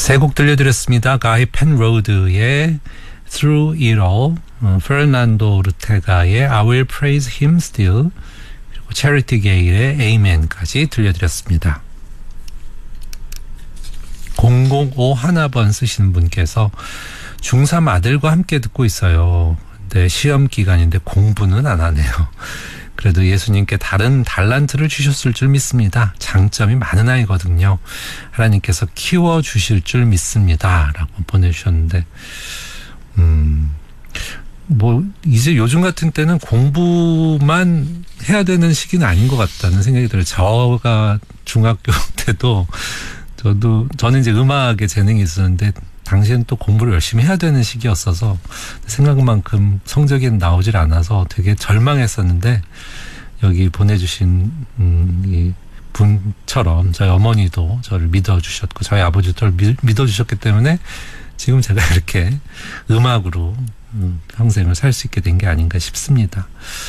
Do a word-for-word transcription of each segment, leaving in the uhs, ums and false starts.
세 곡 들려드렸습니다. 가이 펜로드의 Through It All, 어, 페르난도 오르테가의 I Will Praise Him Still, 그리고 체리티 게일의 Amen까지 들려드렸습니다. 공공오일 번 쓰시는 분께서 중삼 아들과 함께 듣고 있어요. 근데 시험 기간인데 공부는 안 하네요. 그래도 예수님께 다른 달란트를 주셨을 줄 믿습니다. 장점이 많은 아이거든요. 하나님께서 키워주실 줄 믿습니다. 라고 보내주셨는데 음, 뭐 이제 요즘 같은 때는 공부만 해야 되는 시기는 아닌 것 같다는 생각이 들어요. 저가 중학교 때도 저도 저는 이제 음악에 재능이 있었는데 당시엔 또 공부를 열심히 해야 되는 시기였어서 생각만큼 성적이 나오질 않아서 되게 절망했었는데 여기 보내주신 음, 이 분처럼 저희 어머니도 저를 믿어주셨고 저희 아버지도 저를 믿, 믿어주셨기 때문에 지금 제가 이렇게 음악으로 음, 평생을 살 수 있게 된 게 아닌가 싶습니다.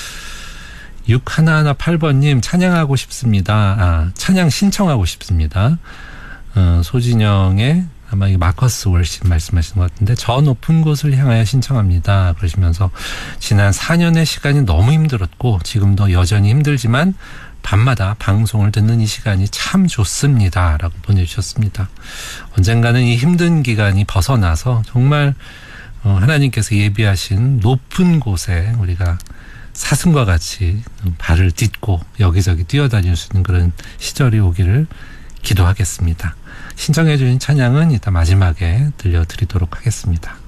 육일일팔 번님 찬양하고 싶습니다. 아, 찬양 신청하고 싶습니다. 어, 소진영의 아마 이 마커스 월십 말씀하시는 것 같은데 저 높은 곳을 향하여 신청합니다. 그러시면서 지난 사 년의 시간이 너무 힘들었고 지금도 여전히 힘들지만 밤마다 방송을 듣는 이 시간이 참 좋습니다. 라고 보내주셨습니다. 언젠가는 이 힘든 기간이 벗어나서 정말 하나님께서 예비하신 높은 곳에 우리가 사슴과 같이 발을 딛고 여기저기 뛰어다닐 수 있는 그런 시절이 오기를 기도하겠습니다. 신청해 주신 찬양은 이따 마지막에 들려드리도록 하겠습니다.